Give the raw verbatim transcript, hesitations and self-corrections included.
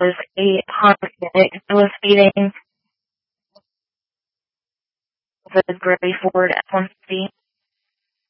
was a Honda Civic. It was speeding the gray Ford F one fifty.